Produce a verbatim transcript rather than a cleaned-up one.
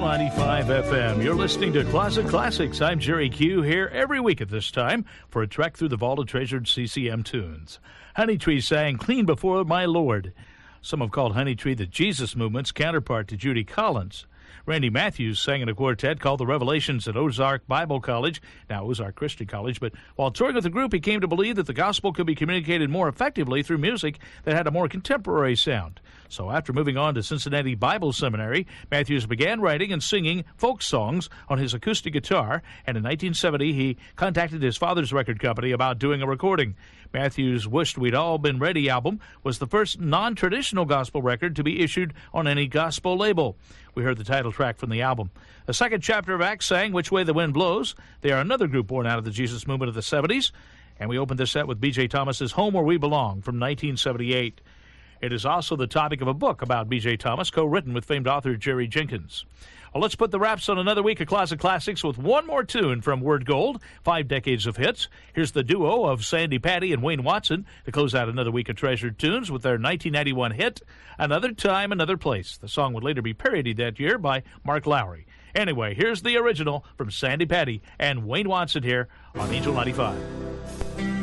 ninety-five F M. You're listening to Closet Classics. I'm Jerry Q here every week at this time for a trek through the vault of treasured C C M tunes. Honey Tree sang Clean Before My Lord. Some have called Honey Tree the Jesus Movement's counterpart to Judy Collins. Randy Matthews sang in a quartet called the Revelations at Ozark Bible College, now Ozark Christian College, but while touring with the group, he came to believe that the gospel could be communicated more effectively through music that had a more contemporary sound. So after moving on to Cincinnati Bible Seminary, Matthews began writing and singing folk songs on his acoustic guitar, and in nineteen seventy he contacted his father's record company about doing a recording. Matthews' Wished We'd All Been Ready album was the first non-traditional gospel record to be issued on any gospel label. We heard the title track from the album. The second chapter of Acts sang Which Way the Wind Blows. They are another group born out of the Jesus movement of the seventies. And we opened this set with B J Thomas's Home Where We Belong from nineteen seventy-eight. It is also the topic of a book about B J Thomas, co-written with famed author Jerry Jenkins. Well, let's put the wraps on another week of Closet Classics with one more tune from Word Gold, five decades of hits. Here's the duo of Sandy Patty and Wayne Watson to close out another week of treasured tunes with their nineteen ninety-one hit, Another Time, Another Place. The song would later be parodied that year by Mark Lowry. Anyway, here's the original from Sandy Patty and Wayne Watson here on Angel ninety-five.